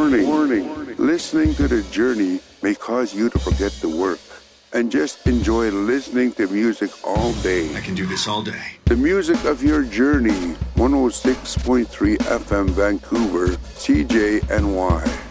Warning. Listening to the journey may cause you to forget the work and just enjoy listening to music all day. I can do this all day. The music of your journey, 106.3 FM Vancouver, CJNY.